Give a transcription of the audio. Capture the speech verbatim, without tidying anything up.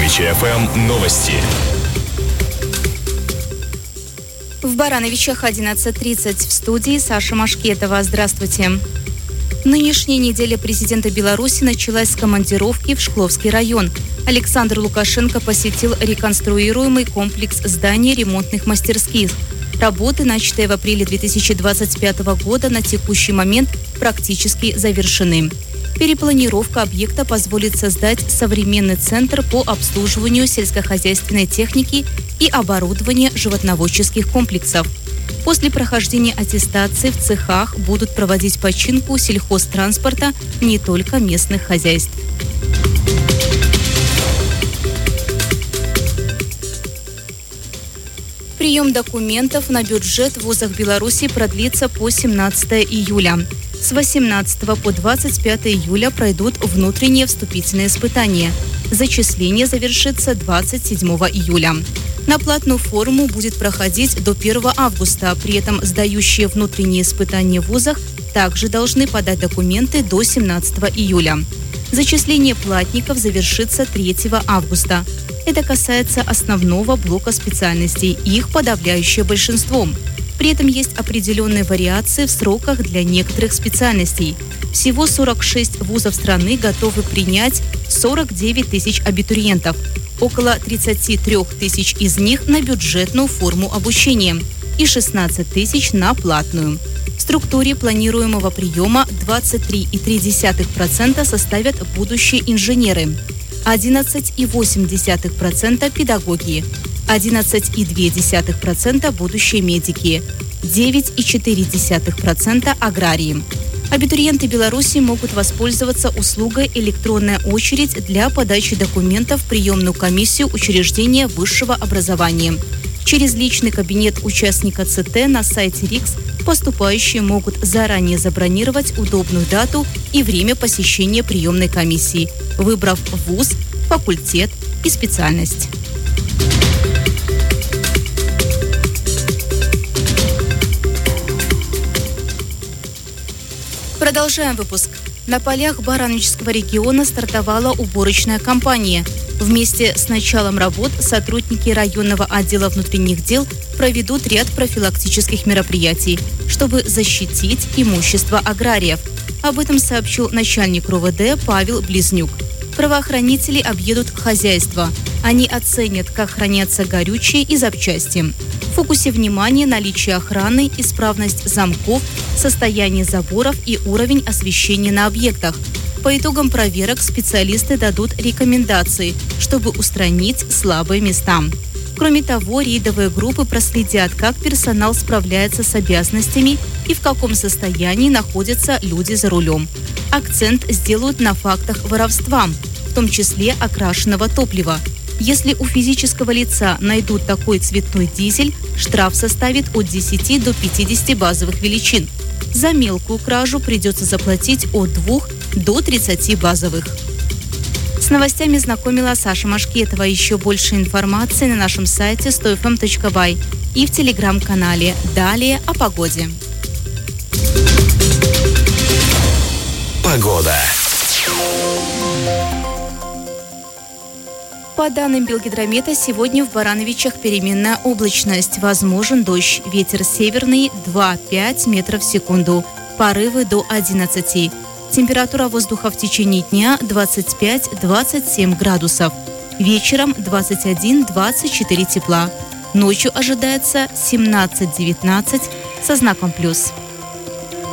Барановичи-эф эм новости. В Барановичах одиннадцать тридцать. В студии Саша Машкетова. Здравствуйте. Нынешняя неделя президента Беларуси началась с командировки в Шкловский район. Александр Лукашенко посетил реконструируемый комплекс зданий ремонтных мастерских. Работы, начатые в апреле две тысячи двадцать пятого года, на текущий момент практически завершены. Перепланировка объекта позволит создать современный центр по обслуживанию сельскохозяйственной техники и оборудования животноводческих комплексов. После прохождения аттестации в цехах будут проводить починку сельхозтранспорта не только местных хозяйств. Прием документов на бюджет в вузах Беларуси продлится по семнадцатое июля. С восемнадцатого по двадцать пятое июля пройдут внутренние вступительные испытания. Зачисление завершится двадцать седьмого июля. На платную форму будет проходить до первого августа. При этом сдающие внутренние испытания в вузах также должны подать документы до семнадцатого июля. Зачисление платников завершится третьего августа. Это касается основного блока специальностей, их подавляющее большинство. При этом есть определенные вариации в сроках для некоторых специальностей. Всего сорок шесть вузов страны готовы принять сорок девять тысяч абитуриентов. Около тридцать три тысяч из них на бюджетную форму обучения и шестнадцать тысяч на платную. В структуре планируемого приема двадцать три целых три десятых процента составят будущие инженеры, одиннадцать целых восемь десятых процента педагоги, одиннадцать целых два десятых процента будущие медики, девять целых четыре десятых процента аграрии. Абитуриенты Беларуси могут воспользоваться услугой «Электронная очередь» для подачи документов в приемную комиссию учреждения высшего образования. Через личный кабинет участника ЦТ на сайте РИКС поступающие могут заранее забронировать удобную дату и время посещения приемной комиссии, выбрав вуз, факультет и специальность. Продолжаем выпуск. На полях Барановичского региона стартовала уборочная кампания. Вместе с началом работ сотрудники районного отдела внутренних дел проведут ряд профилактических мероприятий, чтобы защитить имущество аграриев. Об этом сообщил начальник РОВД Павел Близнюк. Правоохранители объедут хозяйство. Они оценят, как хранятся горючие и запчасти. В фокусе внимания наличие охраны, исправность замков, состояние заборов и уровень освещения на объектах. По итогам проверок специалисты дадут рекомендации, чтобы устранить слабые места. Кроме того, рейдовые группы проследят, как персонал справляется с обязанностями и в каком состоянии находятся люди за рулем. Акцент сделают на фактах воровства, в том числе окрашенного топлива. Если у физического лица найдут такой цветной дизель, штраф составит от десяти до пятидесяти базовых величин. За мелкую кражу придется заплатить от двух до тридцати базовых. С новостями знакомила Саша Машкетова. Еще больше информации на нашем сайте сто эф эм точка бай и в телеграм-канале. Далее о погоде. Погода. По данным Белгидромета, сегодня в Барановичах переменная облачность. Возможен дождь. Ветер северный два-пять метров в секунду. Порывы до одиннадцати. Температура воздуха в течение дня двадцать пять - двадцать семь градусов. Вечером двадцать один - двадцать четыре тепла. Ночью ожидается семнадцать - девятнадцать со знаком плюс.